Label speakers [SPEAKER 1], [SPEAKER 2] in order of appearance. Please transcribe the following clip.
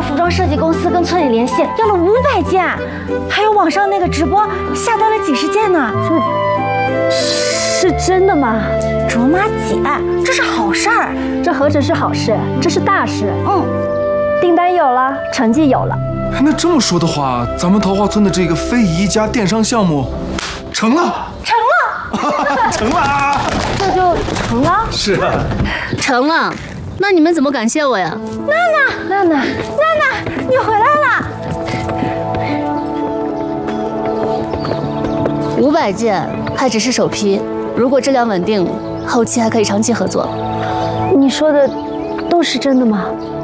[SPEAKER 1] 服装设计公司跟村里联系，要了500件，还有网上那个直播下单了几10件呢。
[SPEAKER 2] 是真的吗？
[SPEAKER 1] 卓玛姐，这是好事儿。
[SPEAKER 2] 这何止是好事，这是大事。订单有了，成绩有了。
[SPEAKER 3] 那这么说的话，咱们桃花村的这个非遗加电商项目成了，成了啊！
[SPEAKER 1] 这就成了。
[SPEAKER 3] 是啊，
[SPEAKER 4] 成了。那你们怎么感谢我呀？
[SPEAKER 1] 娜娜，你回来了。
[SPEAKER 4] 500件还只是首批，如果质量稳定，后期还可以长期合作。
[SPEAKER 2] 你说的都是真的吗？